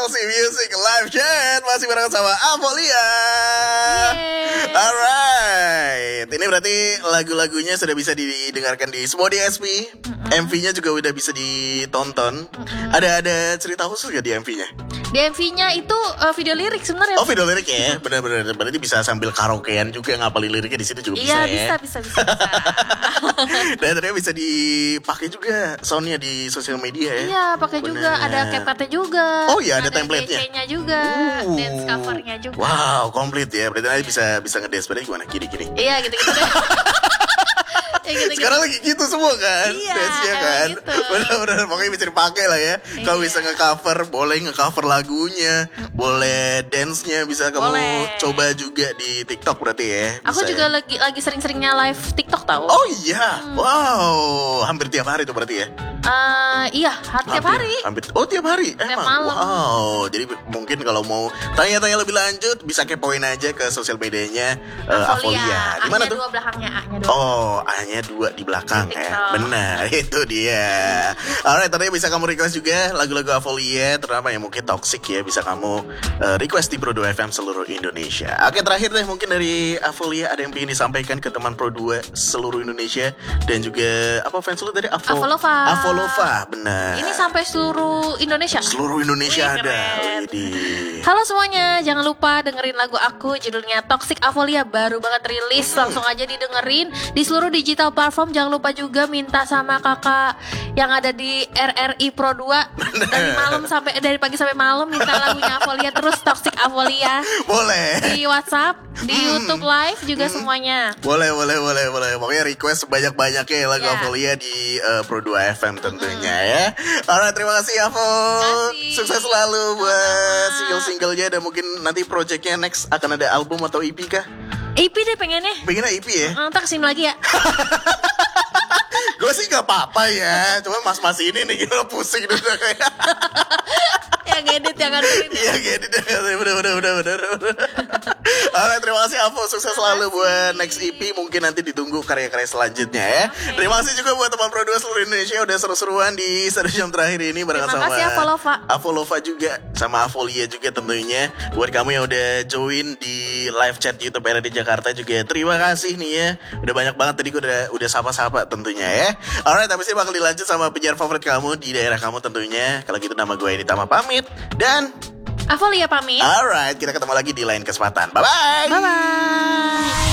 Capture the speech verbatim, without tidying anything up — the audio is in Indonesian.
L C Music Live Chat masih bareng sama Avolia. Alright, ini berarti lagu-lagunya sudah bisa didengarkan di semua D S P. Mm-hmm. M V-nya juga udah bisa ditonton. Mm-hmm. Ada ada cerita khusus gak di M V-nya? Di M V-nya itu uh, video lirik sebenarnya. Oh, video lirik ya, benar-benar. Berarti bisa sambil karaokean juga ngapalin liriknya di situ juga iya, bisa ya. Iya bisa bisa bisa. bisa. Dan ternyata bisa dipakai juga soundnya di sosial media ya. Iya, pakai juga. Ada CapCut-nya juga. Oh iya, ada, ada template-nya. D C-nya juga, uh. dance cover-nya juga. Wow, komplit ya. Berarti nanti bisa bisa ngedance berarti gimana? Gini-gini. Iya, gitu-gitu deh. Ya, gitu, sekarang gitu. lagi gitu semua kan, iya, dance-nya kan, gitu. benar-benar pokoknya bisa dipakai lah ya. Iya. Kalau bisa nge-cover, boleh nge-cover lagunya, mm-hmm. boleh dance-nya bisa kamu boleh. Coba juga di TikTok berarti ya. Aku juga ya. lagi lagi sering-seringnya live TikTok tahu. Oh iya, hmm. wow, hampir tiap hari tuh berarti ya. Uh, iya, har- tiap hari. Hampir. Oh tiap hari, tiap emang. Malam. Wow, jadi mungkin kalau mau tanya-tanya lebih lanjut bisa kepoin aja ke sosial medianya uh, Avolia. Di mana tuh? A-nya dua belakangnya, A-nya dua. Oh, A-nya dua di belakang di ya. Benar, itu dia. Alright, tadi bisa kamu request juga lagu-lagu Avolia, terutama yang mungkin toxic ya, bisa kamu uh, request di Pro dua F M seluruh Indonesia. Oke, terakhir deh mungkin dari Avolia ada yang ingin disampaikan ke teman Pro dua seluruh Indonesia dan juga apa fans lu tadi? Avo Avolova. Avolova, benar. Ini sampai seluruh Indonesia. Seluruh Indonesia Wih, ada. Widih. Halo semuanya, jangan lupa dengerin lagu aku judulnya Toxic Avolia, baru banget rilis, langsung aja didengerin di seluruh digital platform. Jangan lupa juga minta sama kakak yang ada di R R I Pro dua dari malam sampai dari pagi sampai malam minta lagunya Avolia terus Toxic Avolia. Boleh. Di WhatsApp, di hmm. YouTube Live juga hmm. semuanya. Boleh, boleh, boleh, boleh. Pokoknya request sebanyak-banyaknya ya lagu yeah. Avolia di uh, Pro dua F M tentunya hmm. ya. Alright, terima kasih Avo. Sukses selalu buat single-singlenya dan mungkin nanti projectnya next akan ada album atau E P kah? E P deh pengennya. Pengennya E P ya? Ntar kesini lagi ya. Gue sih gak apa-apa ya, cuma mas-mas ini nih gila pusing udah kayak. Yang edit yang nganterin ya. Iya edit yang nganterin, bener bener bener bener. Oke, terima kasih Avo, sukses selalu buat next E P. Mungkin nanti ditunggu karya-karya selanjutnya ya. Okay. Terima kasih juga buat teman Pro dua seluruh Indonesia udah seru-seruan di satu jam terakhir ini bareng sama Terima kasih Avolova. Avolova juga sama Avolia juga tentunya. Buat kamu yang udah join di live chat YouTube R R I Jakarta juga terima kasih nih ya. Udah banyak banget tadi gue udah udah sapa-sapa tentunya ya. Alright, tapi sih bakal dilanjut sama penyiar favorit kamu di daerah kamu tentunya. Kalau gitu nama gue ini Tama pamit dan Avolia pamit. Alright, kita ketemu lagi di lain kesempatan. Bye-bye. Bye-bye.